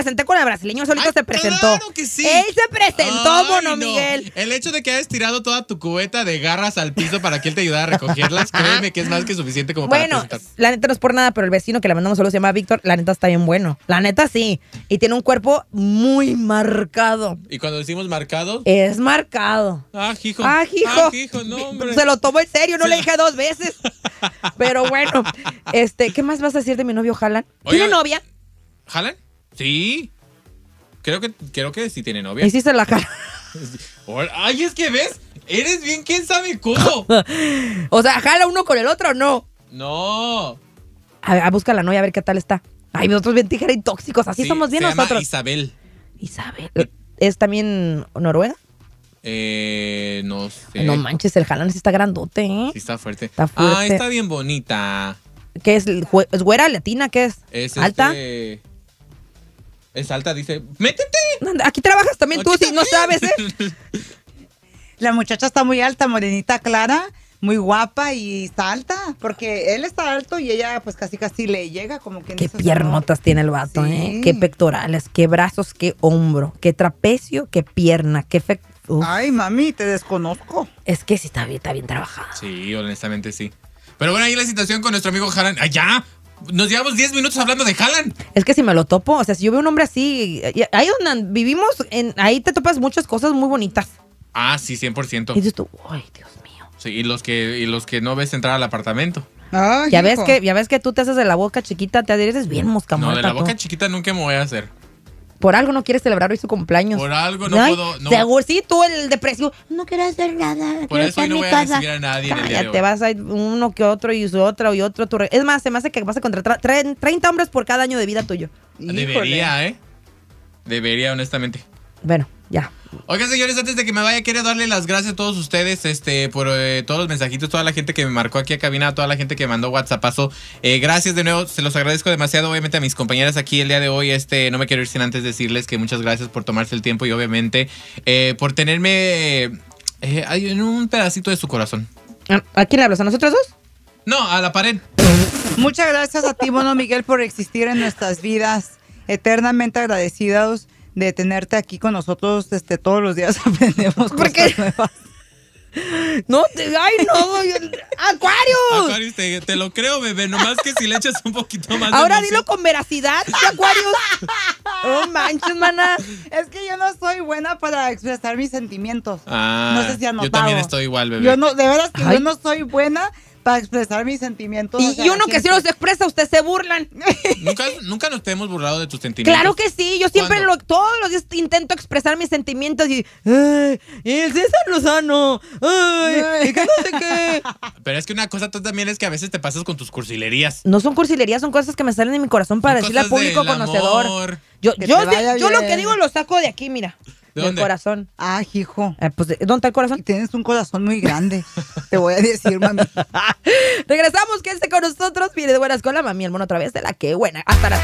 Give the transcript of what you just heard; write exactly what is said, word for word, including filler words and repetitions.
presenté con el brasileño, solito Ay, se presentó. Claro que sí. Él se presentó, Ay, Mono no. Miguel. El hecho de que hayas tirado toda tu cubeta de garras al piso para que él te ayudara a recogerlas, créeme que es más que suficiente como Bueno, para presentar. la neta no es por nada, pero el vecino que le mandamos saludos se llama Víctor, la neta está bien bueno. La neta sí. Y tiene un cuerpo muy marcado. Y cuando decimos marcado, Es marcado. ah, hijo. Ah, hijo. Ah, hijo, no, hombre. Se lo tomó en serio, no Sí. le dije dos veces. Pero bueno, este, ¿qué más vas a decir de mi novio Jalan? ¿Tiene Oiga, novia? ¿Jalan? Sí. Creo que, creo que sí tiene novia. Y sí se la jala. Ay, es que ves, eres bien quién sabe cómo. O sea, ¿jala uno con el otro o no? No. A, a busca la novia a ver qué tal está. Ay, nosotros bien tijera y tóxicos, así Sí, somos bien se llama nosotros. Isabel. Isabel. ¿Es también noruega? Eh, no sé. No manches, el Jalan sí está grandote, ¿eh? Sí, está fuerte. Está fuerte. Ah, está bien bonita. ¿Qué es? Jue- ¿Es güera, latina? ¿Qué es? Es ¿Alta? este- Es alta, dice. ¡Métete! Aquí trabajas también tú, Aquí si no también. sabes, ¿eh? La muchacha está muy alta, morenita clara, muy guapa y está alta, porque él está alto y ella pues casi casi le llega como que... Qué piernotas tiene el vato, Sí. ¿eh? Qué pectorales, qué brazos, qué hombro, qué trapecio, qué pierna, qué fe... Uf, Ay, mami, te desconozco. es que sí está bien, está bien trabajado. Sí, honestamente sí. Pero bueno, ahí la situación con nuestro amigo Haaland. ¡Allá! Nos llevamos diez minutos hablando de Haaland. Es que si me lo topo, o sea, si yo veo un hombre así, y- ahí donde vivimos, en, ahí te topas muchas cosas muy bonitas. Ah, sí, cien por ciento. Y dices tú, ay, Dios mío. Sí, y los que, y los que no ves entrar al apartamento. Ay, Ya ves hijo. que, ya ves que tú te haces de la boca chiquita, te adhieres bien mosca No, de muerta, la boca tú. chiquita nunca me voy a hacer. Por algo no quieres celebrar hoy su cumpleaños. Por algo no Ay, puedo. No, Seguro, sí, tú el depresión. No quiero hacer nada. por quiero eso estar hoy no en voy mi a casa. recibir a nadie en el día de Cállate, hoy. vas a ir uno que otro y su otro y otro. tu re- Es más, se me hace que vas a contratar tre- treinta hombres por cada año de vida tuyo. Híjole. Debería, ¿eh? Debería, honestamente. Bueno, ya. Oigan, señores, antes de que me vaya, quiero darle las gracias a todos ustedes, este, por eh, todos los mensajitos, toda la gente que me marcó aquí a cabina, toda la gente que me mandó WhatsAppazo. Eh, gracias de nuevo, se los agradezco demasiado, obviamente, a mis compañeras aquí el día de hoy. Este, no me quiero ir sin antes decirles que muchas gracias por tomarse el tiempo y obviamente eh, por tenerme eh, ahí en un pedacito de su corazón. ¿A, a quién le hablas? ¿A nosotros dos? No, a la pared. Muchas gracias a ti, Mono Miguel, por existir en nuestras vidas. Eternamente agradecidos de tenerte aquí con nosotros. Este, todos los días aprendemos ¿Por qué? cosas nuevas. No, te, ay, no. yo- ¡Acuarius! Aquarius, te, te lo creo, bebé, nomás que si le echas un poquito más de Ahora emoción. dilo con veracidad, ¿sí, Acuarius? No manches, mana. Es que yo no soy buena para expresar mis sentimientos. Ah, no sé si has notado. yo también estoy igual, bebé. Yo no, de veras que Ay. yo no soy buena para expresar mis sentimientos. Y, hacia y la uno que sí gente. los expresa, ustedes se burlan. ¿Nunca, nunca nos te hemos burlado de tus sentimientos. Claro que sí, yo siempre ¿Cuándo? lo, todos los días intento expresar mis sentimientos y ay, y el César Lozano, ay, y que no sé qué. Pero es que una cosa tú también es que a veces te pasas con tus cursilerías. No son cursilerías, son cosas que me salen de mi corazón para Son decirle al cosas público del conocedor. amor. Yo, Que yo, te vaya yo lo bien. que digo lo saco de aquí, mira. ¿De del dónde? corazón. Ah, hijo. Eh, pues, ¿dónde está el corazón? Tienes un corazón muy grande. Te voy a decir, mami. Regresamos, quédense con nosotros. Viene de buenas con la mami, el mono otra vez de la que buena. Hasta la